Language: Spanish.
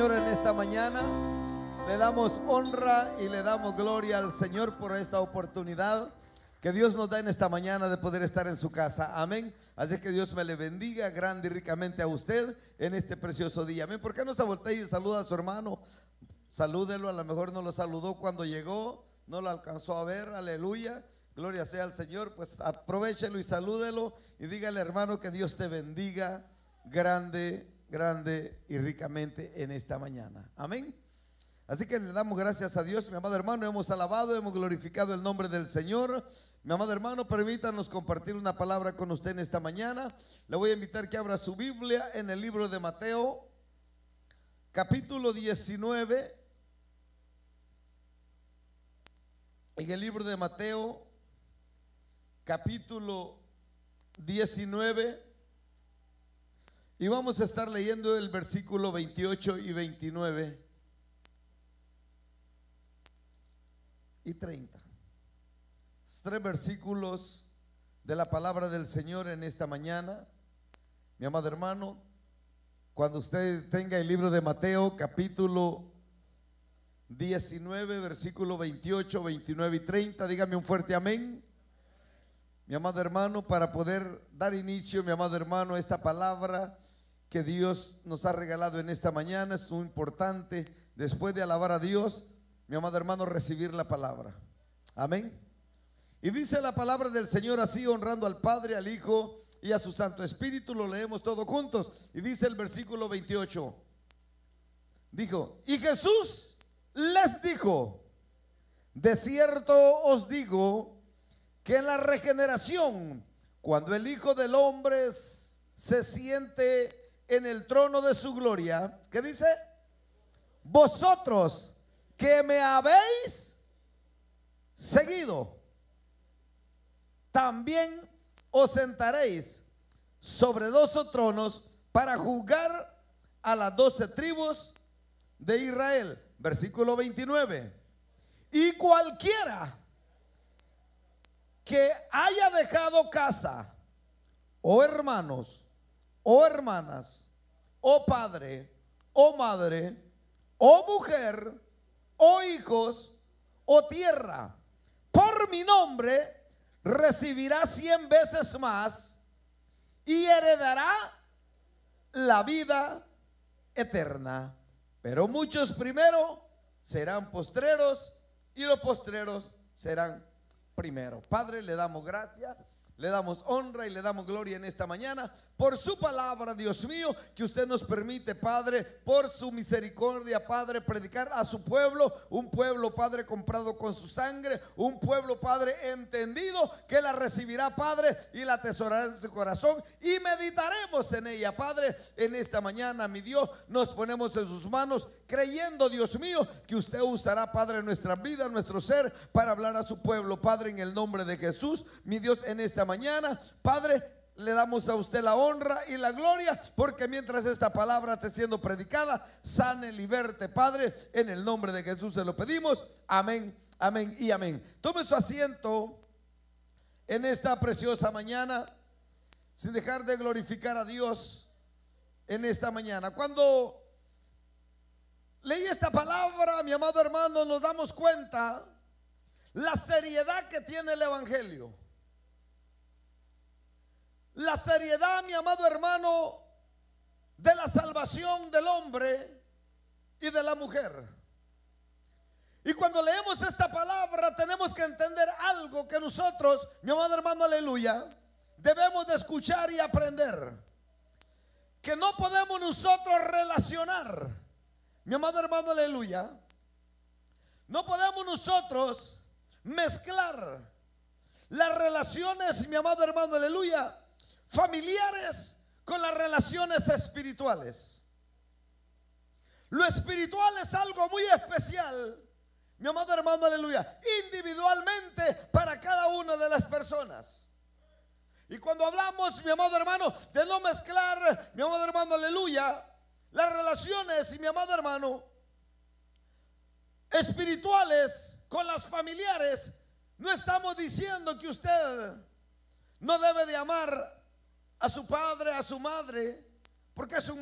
Señor en esta mañana. Le damos honra y le damos gloria al Señor por esta oportunidad que Dios nos da en esta mañana de poder estar en su casa. Amén. Así que Dios me le bendiga grande y ricamente a usted en este precioso día. Amén. ¿Por qué no se voltea y saluda a su hermano? Salúdelo, a lo mejor no lo saludó cuando llegó, no lo alcanzó a ver. Aleluya. Gloria sea al Señor. Pues aprovéchelo y salúdelo y dígale, hermano, que Dios te bendiga grande y ricamente en esta mañana. Amén. Así que le damos gracias a Dios, mi amado hermano. Hemos alabado, hemos glorificado el nombre del Señor. Mi amado hermano, permítanos compartir una palabra con usted en esta mañana. Le voy a invitar que abra su Biblia en el libro de Mateo, capítulo 19. En el libro de Mateo, capítulo 19. Y vamos a estar leyendo el versículo 28 y 29 y 30. 3 versículos de la palabra del Señor en esta mañana. Mi amado hermano, cuando usted tenga el libro de Mateo, capítulo 19, versículo 28, 29 y 30, dígame un fuerte amén. Mi amado hermano, para poder dar inicio, mi amado hermano, a esta palabra que Dios nos ha regalado en esta mañana, es muy importante, después de alabar a Dios, mi amado hermano, recibir la palabra. Amén. Y dice la palabra del Señor así, honrando al Padre, al Hijo y a su Santo Espíritu. Lo leemos todos juntos. Y dice el versículo 28. Dijo, y Jesús les dijo, de cierto os digo que en la regeneración, cuando el Hijo del Hombre se siente en el trono de su gloria, ¿qué dice? Vosotros que me habéis seguido, también os sentaréis sobre 12 tronos para juzgar a las 12 tribus de Israel. Versículo 29. Y cualquiera que haya dejado casa, o hermanos, o hermanas, o padre, o madre, o mujer, o hijos, o tierra, por mi nombre, recibirá 100 veces más y heredará la vida eterna. Pero muchos primero serán postreros y los postreros serán primero. Padre, le damos gracias, le damos honra y le damos gloria en esta mañana por su palabra, Dios mío, que usted nos permite, Padre, por su misericordia, Padre, predicar a su pueblo, un pueblo, Padre, comprado con su sangre, un pueblo, Padre, entendido, que la recibirá, Padre, y la atesorará en su corazón y meditaremos en ella, Padre, en esta mañana, mi Dios, nos ponemos en sus manos, creyendo, Dios mío, que usted usará, Padre, nuestra vida, nuestro ser, para hablar a su pueblo, Padre, en el nombre de Jesús, mi Dios, en esta mañana, Padre, le damos a usted la honra y la gloria, porque mientras esta palabra esté siendo predicada, sane, liberte, Padre, en el nombre de Jesús se lo pedimos. Amén, amén y amén. Tome su asiento en esta preciosa mañana, sin dejar de glorificar a Dios en esta mañana. Cuando leí esta palabra, mi amado hermano, nos damos cuenta la seriedad que tiene el evangelio. La seriedad, mi amado hermano, de la salvación del hombre y de la mujer. Y cuando leemos esta palabra tenemos que entender algo que nosotros, mi amado hermano, aleluya, debemos de escuchar y aprender. Que no podemos nosotros relacionar, mi amado hermano, aleluya, no podemos nosotros mezclar las relaciones, mi amado hermano, aleluya, familiares con las relaciones espirituales. Lo espiritual es algo muy especial, mi amado hermano, aleluya, individualmente para cada una de las personas. Y cuando hablamos, mi amado hermano, de no mezclar, mi amado hermano, aleluya, las relaciones, mi amado hermano, espirituales con las familiares, no estamos diciendo que usted no debe de amar a su padre, a su madre, porque es un